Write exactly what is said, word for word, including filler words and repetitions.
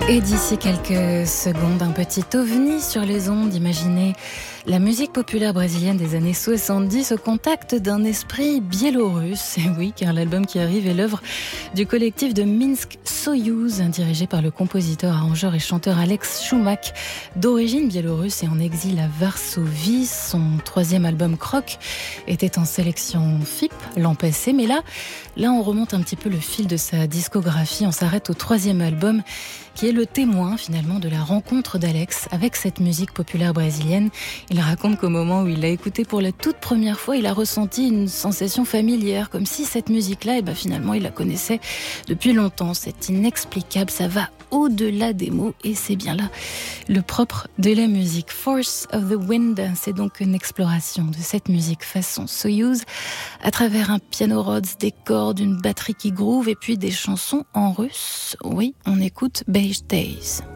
Et d'ici quelques secondes, un petit ovni sur les ondes. Imaginez la musique populaire brésilienne des années soixante-dix au contact d'un esprit biélorusse. Et oui, car l'album qui arrive est l'œuvre du collectif de Minsk Soyouz, dirigé par le compositeur, arrangeur et chanteur Alex Choumak, d'origine biélorusse et en exil à Varsovie. Son troisième album Croc était en sélection F I P l'an passé, mais là, là on remonte un petit peu le fil de sa discographie. On s'arrête au troisième album, qui est le témoin finalement de la rencontre d'Alex avec cette musique populaire brésilienne. Il raconte qu'au moment où il l'a écoutée pour la toute première fois, il a ressenti une sensation familière, comme si cette musique-là, eh ben, finalement, il la connaissait depuis longtemps. C'est inexplicable, ça va au-delà des mots et c'est bien là le propre de la musique. Force of the Wind, c'est donc une exploration de cette musique façon Soyouz à travers un piano Rhodes, des cordes, une batterie qui groove et puis des chansons en russe. Oui, on écoute Beige Days.